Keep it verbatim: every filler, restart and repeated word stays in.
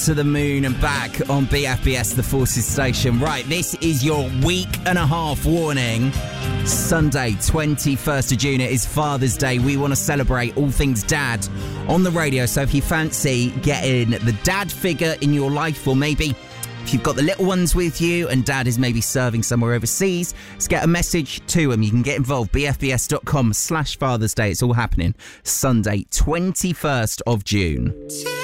to the moon and back on B F B S, the Forces Station. Right, this is your week and a half warning. Sunday, twenty-first of June, it is Father's Day. We want to celebrate all things dad on the radio. So if you fancy getting the dad figure in your life, or maybe if you've got the little ones with you and dad is maybe serving somewhere overseas, let's get a message to him. You can get involved. B F B S dot com slash Father's Day. It's all happening Sunday, twenty-first of June.